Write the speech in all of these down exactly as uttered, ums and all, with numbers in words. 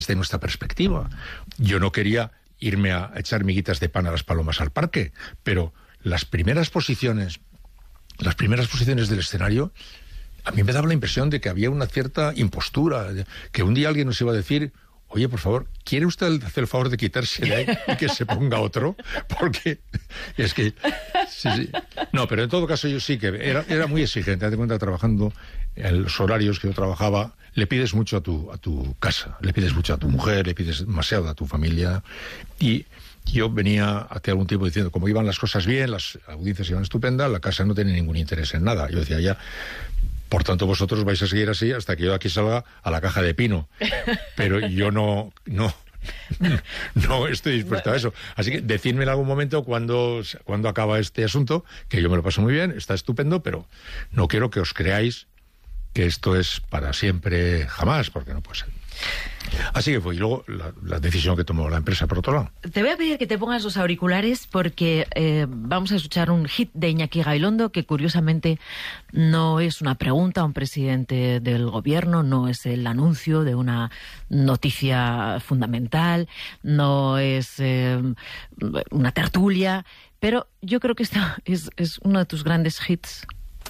desde nuestra perspectiva. Yo no quería irme a echar miguitas de pan a las palomas al parque, pero las primeras posiciones, las primeras posiciones del escenario, a mí me daba la impresión de que había una cierta impostura, que un día alguien nos iba a decir: oye, por favor, ¿quiere usted hacer el favor de quitarse de ahí y que se ponga otro? Porque es que... Sí, sí. No, pero en todo caso yo sí que era, era muy exigente. Date cuenta, trabajando en los horarios que yo trabajaba, le pides mucho a tu, a tu casa, le pides mucho a tu mujer, le pides demasiado a tu familia. Y yo venía hace algún tiempo diciendo, como iban las cosas bien, las audiencias iban estupendas, la casa no tiene ningún interés en nada. Yo decía, ya... Por tanto, vosotros vais a seguir así hasta que yo aquí salga a la caja de pino. Pero yo no, no, no estoy dispuesto a eso. Así que decidme en algún momento cuando, cuando acaba este asunto, que yo me lo paso muy bien, está estupendo, pero no quiero que os creáis que esto es para siempre, jamás, porque no puede ser. Así que fue. Y luego la, la decisión que tomó la empresa, por otro lado. Te voy a pedir que te pongas los auriculares porque eh, vamos a escuchar un hit de Iñaki Gabilondo que curiosamente no es una pregunta a un presidente del gobierno, no es el anuncio de una noticia fundamental, no es eh, una tertulia, pero yo creo que esta es, es uno de tus grandes hits.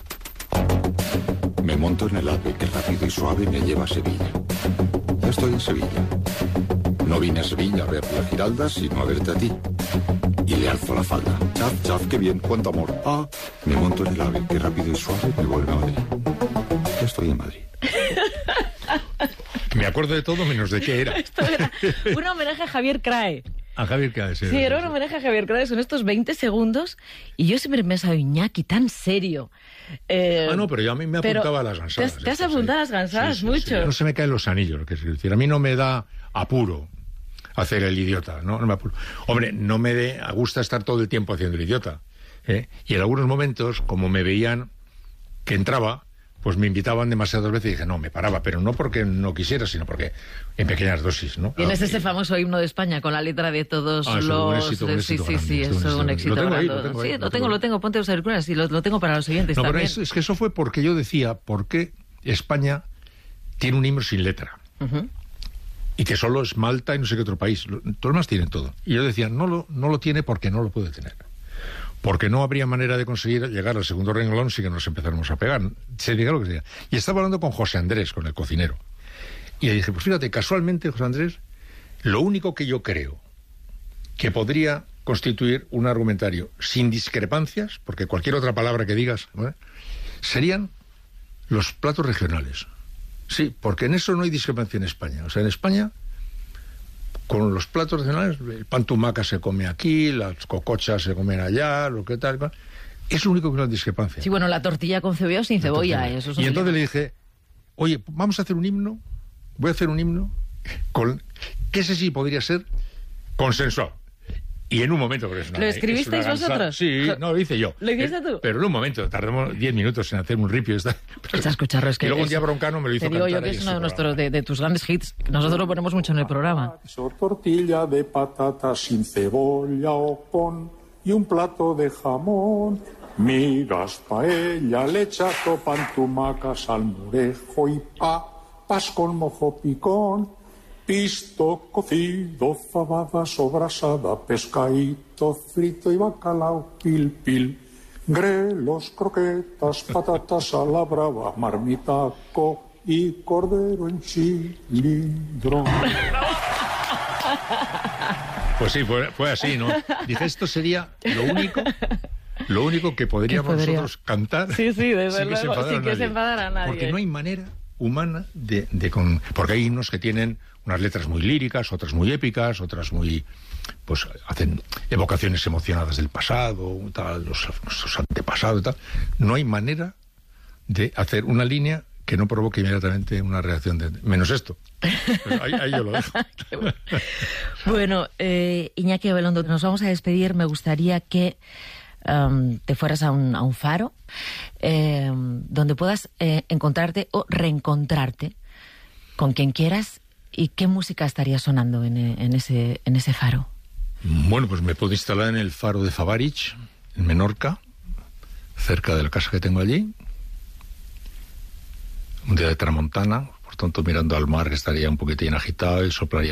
Me monto en el ave que rápido y suave me lleva a Sevilla. Ya estoy en Sevilla. No vine a Sevilla a ver la Giralda, sino a verte a ti. Y le alzo la falda. Chaf, chaf, qué bien, cuánto amor. Ah, me monto en el ave que rápido y suave me vuelve a Madrid. Ya estoy en Madrid. Me acuerdo de todo menos de qué era. Esto era un homenaje a Javier Crae. A Javier Crae, sí. Sí, era un homenaje a Javier Crae, son estos veinte segundos, y yo siempre me he pensado, Iñaki, tan serio. Eh, ah, no, pero yo a mí me apuntaba a las gansadas. ¿Te has, te has apuntado a las gansadas sí, sí, mucho? Sí. No se me caen los anillos, lo que es decir. A mí no me da apuro hacer el idiota, ¿no? No me apuro. Hombre, no me de, gusta estar todo el tiempo haciendo el idiota, ¿eh? Y en algunos momentos, como me veían que entraba, pues me invitaban demasiadas veces y dije, no, me paraba, pero no porque no quisiera, sino porque en pequeñas dosis, ¿no? Tienes ah, ese y... famoso himno de España con la letra de todos ah, los... Un éxito, un éxito sí, grande, sí, sí, eso es un éxito grande. grande. Lo tengo ahí, lo tengo ahí, sí, lo lo tengo, tengo, lo tengo, ponte los auriculares y lo, lo tengo para los oyentes no, también. Pero es, es que eso fue porque yo decía, ¿por qué España tiene un himno sin letra? Uh-huh. Y que solo es Malta y no sé qué otro país. Todos los demás tienen todo. Y yo decía, no lo, no lo tiene porque no lo puede tener. Porque no habría manera de conseguir llegar al segundo renglón si que nos empezáramos a pegar. Se diga lo que sea. Y estaba hablando con José Andrés, con el cocinero. Y le dije, pues fíjate, casualmente, José Andrés, lo único que yo creo que podría constituir un argumentario sin discrepancias, porque cualquier otra palabra que digas, ¿no?, serían los platos regionales. Sí, porque en eso no hay discrepancia en España. O sea, en España, con los platos regionales, el pan tumaca se come aquí, las cocochas se comen allá, lo que tal, es lo único que no hay discrepancia. Sí, bueno, la tortilla con cebolla o sin cebolla. Eso es y entonces le dije, oye, vamos a hacer un himno, voy a hacer un himno, con que ese sí podría ser consensuado. Y en un momento... Pero es una, ¿Lo escribisteis vosotros? Sí, no, lo hice yo. ¿Lo hiciste eh, tú? Pero en un momento, tardamos diez minutos en hacer un ripio. Está, pero, escucharlo, es que y luego es, un día Broncano me lo hizo te digo cantar. Yo que es uno de, nuestros, de, de tus grandes hits. Nosotros lo ponemos mucho en el programa. Tortilla de patata sin cebolla o con y un plato de jamón. Migas, paella, lechazo, pan, tumaca, salmorejo y pa, pas con mojo picón. Pisto, cocido, fabada, sobrasada, pescadito, frito y bacalao, pil, pil. Grelos, croquetas, patatas a la brava, marmitaco y cordero en cilindro. Pues sí, fue, fue así, ¿no? Dije, esto sería lo único... Lo único que podríamos podría? nosotros cantar sí, sí, desde sin, luego, que, se sin que se enfadara a nadie. Porque no hay manera humana de, de con... Porque hay himnos que tienen unas letras muy líricas, otras muy épicas, otras muy... pues hacen evocaciones emocionadas del pasado, tal, los, los antepasados y tal. No hay manera de hacer una línea que no provoque inmediatamente una reacción de... menos esto. Pero ahí, ahí yo lo dejo. Bueno, bueno eh, Iñaki Gabilondo, nos vamos a despedir. Me gustaría que Um, te fueras a un, a un faro eh, donde puedas eh, encontrarte o reencontrarte con quien quieras. ¿Y qué música estaría sonando en, en, ese, en ese faro? Bueno, pues me puedo instalar en el faro de Favarich, en Menorca, cerca de la casa que tengo allí. Un día de tramontana, por tanto mirando al mar, que estaría un poquitín agitado, y soplaría